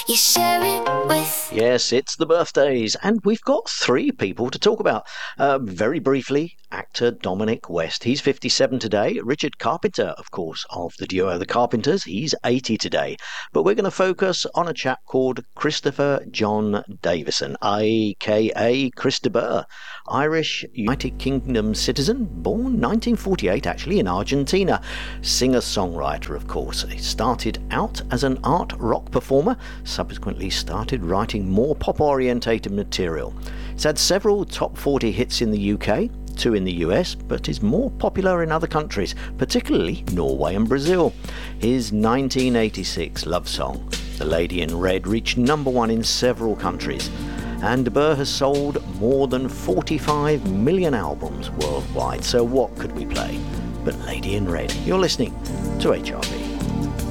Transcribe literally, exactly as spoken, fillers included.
You share it with. Yes, it's the birthdays, and we've got three people to talk about. Uh, very briefly, actor Dominic West. He's fifty-seven today. Richard Carpenter, of course, of the duo The Carpenters. He's eighty today. But we're going to focus on a chap called Christopher John Davison, a k a. Chris de Burgh. Irish United Kingdom citizen, born nineteen forty-eight, actually, in Argentina. Singer-songwriter, of course. He started out as an art rock performer, subsequently started writing more pop-orientated material. He's had several top forty hits in the U K, two in the U S, but is more popular in other countries, particularly Norway and Brazil. His nineteen eighty-six love song, The Lady in Red, reached number one in several countries, and de Burgh has sold more than forty-five million albums worldwide. So what could we play but Lady in Red? You're listening to H R B.